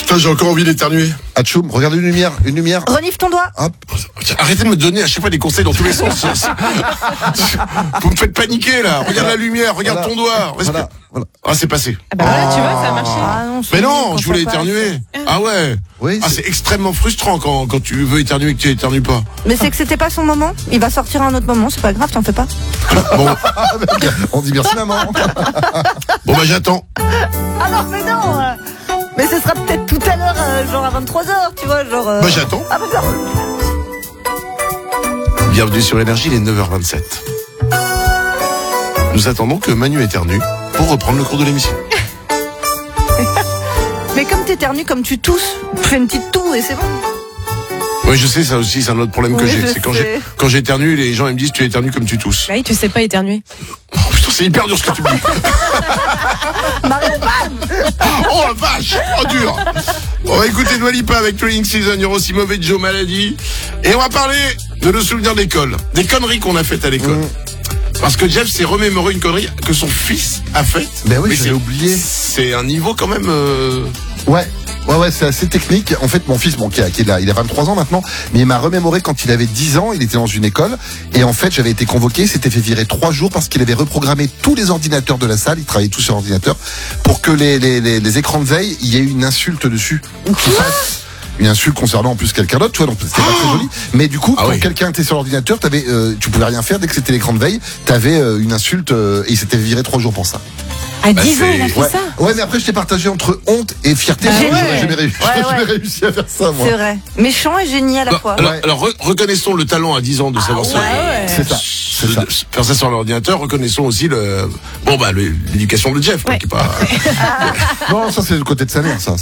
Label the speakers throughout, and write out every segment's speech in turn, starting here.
Speaker 1: Putain, j'ai encore envie d'éternuer.
Speaker 2: Atchoum, regarde une lumière.
Speaker 3: Renifle ton doigt.
Speaker 2: Hop.
Speaker 1: Arrêtez de me donner à chaque fois des conseils dans tous les sens. Vous me faites paniquer là. Regarde la lumière, regarde ton doigt.
Speaker 2: Voilà.
Speaker 1: Ah, c'est passé.
Speaker 4: Ah bah voilà, tu vois, ça a marché.
Speaker 3: Ah non,
Speaker 1: Mais non, je voulais éternuer. Ah ouais.
Speaker 2: Oui,
Speaker 1: C'est extrêmement frustrant quand tu veux éternuer et que tu éternues pas.
Speaker 3: Mais c'est que c'était pas son moment. Il va sortir à un autre moment, c'est pas grave, t'en fais pas.
Speaker 1: Bon,
Speaker 2: on dit merci maman.
Speaker 1: bon bah j'attends.
Speaker 3: Ah non, mais non mais ce sera peut-être tout à l'heure, genre à 23h, tu vois, genre...
Speaker 1: Bah j'attends.
Speaker 3: Ah bah non.
Speaker 1: Bienvenue sur Énergie, il est 9h27. Nous attendons que Manu éternue pour reprendre le cours de l'émission.
Speaker 3: Mais comme t'éternues, comme tu tousses, fais une petite toux et c'est bon.
Speaker 1: Oui, je sais, ça aussi, c'est un autre problème que
Speaker 3: Oui,
Speaker 1: j'ai.
Speaker 3: je
Speaker 1: C'est
Speaker 3: sais.
Speaker 1: quand j'éternue, les gens ils me disent tu éternues comme tu tousses.
Speaker 4: Bah oui, tu sais pas éternuer.
Speaker 1: Oh putain, c'est hyper dur ce que tu me dis.
Speaker 3: Mario, bam.
Speaker 1: Oh la vache, oh dur. On va écouter Dua Lipa avec Training Season, il y aura aussi Mauvais Joe Maladie. Et on va parler de nos souvenirs d'école, des conneries qu'on a faites à l'école. Parce que Jeff s'est remémoré une connerie que son fils a faite.
Speaker 2: Ben oui,
Speaker 1: Mais
Speaker 2: j'avais oublié.
Speaker 1: C'est un niveau quand même...
Speaker 2: Ouais, c'est assez technique. En fait, mon fils, qui est là, il a 23 ans maintenant, mais il m'a remémoré quand il avait 10 ans, il était dans une école, et en fait, j'avais été convoqué, s'était fait virer 3 jours parce qu'il avait reprogrammé tous les ordinateurs de la salle, il travaillait tous sur ordinateur, pour que les écrans de veille, il y ait une insulte dessus. Une insulte concernant en plus quelqu'un d'autre, tu vois, donc c'était pas très joli. Mais du coup, quand quelqu'un était sur l'ordinateur, tu pouvais rien faire dès que c'était l'écran de veille, t'avais une insulte, et il s'était viré 3 jours pour ça.
Speaker 4: À 10 ans, il a fait ça.
Speaker 2: Ouais, mais après, je t'ai partagé entre honte et fierté. J'aurais jamais réussi à faire ça, moi.
Speaker 3: C'est vrai. Méchant et génie à la fois.
Speaker 1: Alors reconnaissons le talent à 10 ans de savoir ça.
Speaker 2: C'est ça.
Speaker 1: Faire ça sur l'ordinateur, reconnaissons aussi l'éducation de Jeff, quoi, qui est pas...
Speaker 2: Non, ça c'est le côté de sa mère, ça.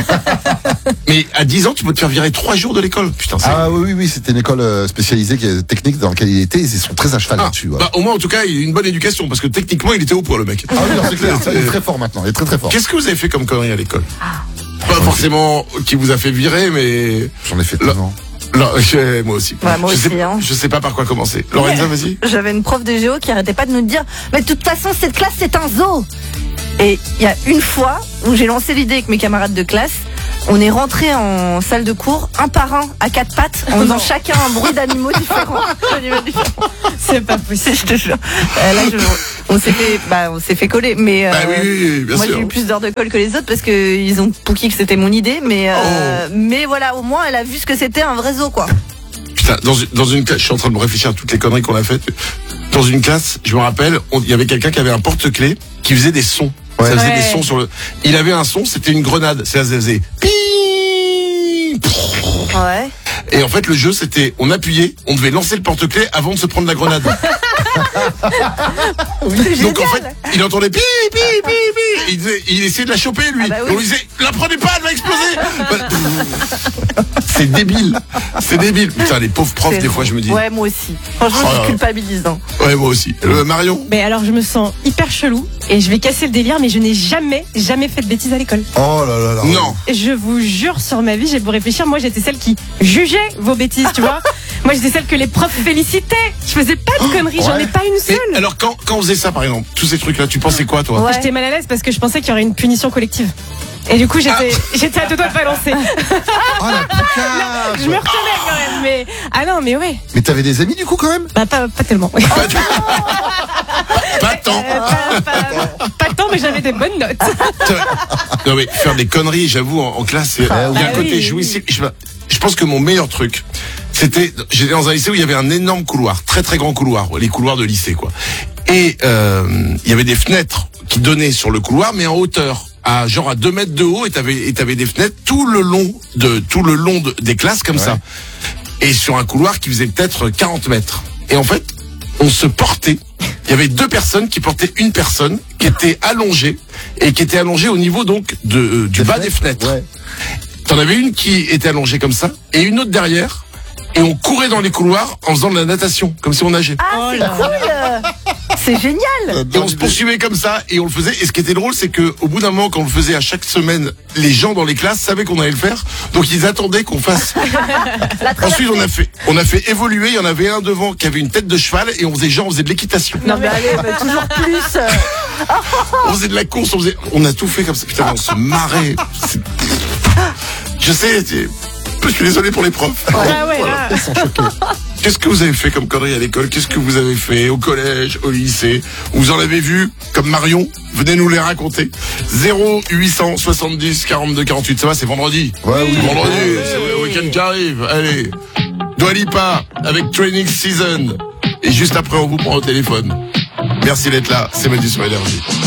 Speaker 1: Mais à 10 ans, tu peux te faire virer 3 jours de l'école. Putain,
Speaker 2: oui, c'était une école spécialisée, technique dans laquelle il était. Ils sont très à cheval là-dessus. Ouais.
Speaker 1: Bah, au moins, en tout cas, il a une bonne éducation, parce que techniquement, il était au point, le mec.
Speaker 2: Ah oui, non, c'est clair. Il est très fort maintenant. Il est très très fort.
Speaker 1: Qu'est-ce que vous avez fait comme connerie à l'école? Pas forcément qui vous a fait virer, mais...
Speaker 2: J'en ai fait tellement.
Speaker 1: Moi aussi.
Speaker 3: Ouais, moi aussi,
Speaker 1: je sais pas par quoi commencer. Lorenza, vas-y.
Speaker 3: J'avais une prof de géo qui arrêtait pas de nous dire « Mais de toute façon, cette classe, c'est un zoo !» Et il y a une fois où j'ai lancé l'idée avec mes camarades de classe, on est rentrés en salle de cours, un par un, à 4 pattes, en faisant chacun un bruit d'animaux différents.
Speaker 4: C'est pas possible.
Speaker 3: Je te jure. Là, on s'est fait coller. Mais
Speaker 1: oui, bien
Speaker 3: moi,
Speaker 1: sûr.
Speaker 3: j'ai eu plus d'heures de colle que les autres parce que ils ont pouqué que c'était mon idée. Mais voilà, au moins, elle a vu ce que c'était un vrai zoo, quoi.
Speaker 1: Putain, dans une classe, je suis en train de me réfléchir à toutes les conneries qu'on a faites. Dans une classe, je me rappelle, il y avait quelqu'un qui avait un porte-clés qui faisait des sons. Ça faisait des sons sur le... Il avait un son, c'était une grenade. Ça faisait...
Speaker 3: Ouais.
Speaker 1: Et en fait, le jeu, c'était, on appuyait, on devait lancer le porte-clés avant de se prendre la grenade. Donc en fait, il entendait pi pi pi pi. Il essayait de la choper, lui.
Speaker 3: Ah bah oui.
Speaker 1: On lui disait, la prenez pas, elle va exploser. C'est débile. C'est débile. Putain, les pauvres profs, des fois, je me dis.
Speaker 3: Ouais, moi aussi. Franchement, je suis culpabilisant.
Speaker 1: Ouais, moi aussi. Marion?
Speaker 4: Mais alors, je me sens hyper chelou et je vais casser le délire, mais je n'ai jamais fait de bêtises à l'école.
Speaker 2: Oh là là là.
Speaker 1: Non.
Speaker 4: Je vous jure sur ma vie, j'ai beau réfléchir, moi j'étais celle qui jugeait vos bêtises, tu vois. Moi j'étais celle que les profs félicitaient. Je faisais pas de conneries, j'en ai pas une seule.
Speaker 1: Mais alors quand on faisait ça, par exemple, tous ces trucs-là, tu pensais quoi, toi?
Speaker 3: Ouais.
Speaker 4: J'étais mal à l'aise parce que je pensais qu'il y aurait une punition collective. Et du coup, j'étais à deux doigts de balancer.
Speaker 2: Oh la putain.
Speaker 4: Je me retenais quand même, mais... Ah non, mais ouais.
Speaker 2: Mais t'avais des amis du coup quand même?
Speaker 4: Bah pas tellement. Ouais.
Speaker 1: Pas tant.
Speaker 4: Pas tant, mais j'avais des bonnes notes.
Speaker 1: Non mais faire des conneries, j'avoue, en classe, il y a un côté jouissif. Je pense que mon meilleur truc, j'étais dans un lycée où il y avait un énorme couloir, très très grand couloir, les couloirs de lycée, quoi. Et il y avait des fenêtres qui donnaient sur le couloir, mais en hauteur, à 2 mètres de haut, et t'avais des fenêtres tout le long des classes comme ça. Et sur un couloir qui faisait peut-être 40 mètres. Et en fait, on se portait. Il y avait 2 personnes qui portaient une personne qui était allongée et qui était allongée au niveau donc du bas des fenêtres.
Speaker 2: Ouais.
Speaker 1: T'en avais une qui était allongée comme ça et une autre derrière. Et on courait dans les couloirs en faisant de la natation, comme si on nageait.
Speaker 3: Ah, c'est cool. C'est génial.
Speaker 1: Et on se poursuivait comme ça et on le faisait. Et ce qui était drôle, c'est que au bout d'un moment, quand on le faisait à chaque semaine, les gens dans les classes savaient qu'on allait le faire. Donc ils attendaient qu'on fasse. Ensuite, on a fait évoluer. Il y en avait un devant qui avait une tête de cheval et on faisait de l'équitation.
Speaker 3: Non mais allez, toujours plus.
Speaker 1: On faisait de la course, on a tout fait comme ça. Putain, on se marrait. Je sais, je suis désolé pour les profs.
Speaker 4: Ah ouais, là.
Speaker 1: Qu'est-ce que vous avez fait comme connerie à l'école? Qu'est-ce que vous avez fait au collège, au lycée? Vous en avez vu comme Marion? Venez nous les raconter. 0870 42 48. Ça va, c'est vendredi.
Speaker 2: Ouais, oui.
Speaker 1: Vendredi, c'est le week-end qui arrive. Allez. Dua Lipa avec Training Season. Et juste après, on vous prend au téléphone. Merci d'être là. C'est Mehdi sur Énergie.